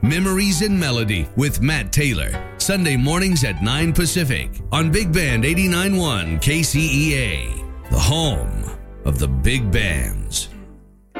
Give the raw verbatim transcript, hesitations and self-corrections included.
Memories in Melody with Matt Taylor. Sunday mornings at nine Pacific on Big Band eighty-nine point one K C E A. The home of the big bands.